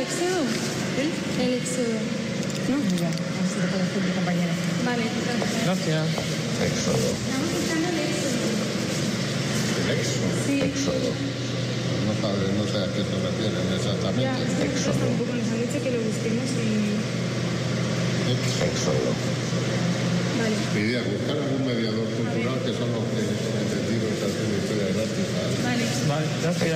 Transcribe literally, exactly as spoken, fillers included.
éxodo. ¿El? El éxodo. No, mira, así lo puedo hacer mi compañera. Vale, gracias. Gracias. Éxodo. Estamos buscando el éxodo. ¿El éxodo? Sí. Éxodo. No, sabe, no sé a qué se refieren exactamente. Ya, es que nosotros tampoco nos han dicho que lo busquemos y... Éxodo. Vale. Idea, buscar algún mediador cultural que son los que son entendidos de la historia del arte. ¿Sabes? Vale. Vale, gracias.